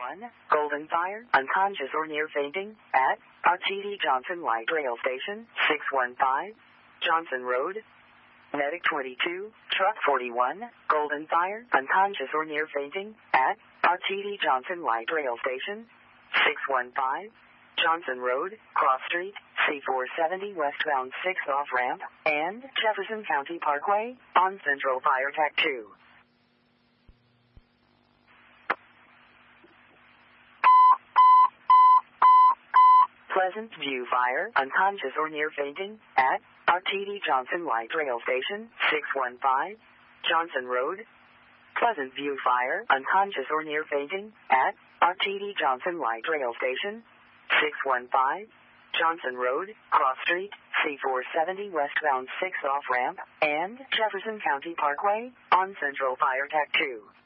Golden Fire, unconscious or near fainting, at RTD Johnson Light Rail Station, 615, Johnson Road. Medic 22, Truck 41, Golden Fire, unconscious or near fainting, at RTD Johnson Light Rail Station, 615, Johnson Road, Cross Street, C470 westbound 6th off-ramp, and Jefferson County Parkway, on Central Fire Tac 2. Pleasant View Fire, unconscious or near fainting, at RTD Johnson Light Rail Station, 615, Johnson Road. Pleasant View Fire, unconscious or near fainting, at RTD Johnson Light Rail Station, 615, Johnson Road, Cross Street, C470 westbound 6th off-ramp, and Jefferson County Parkway, on Central Fire Tac 2.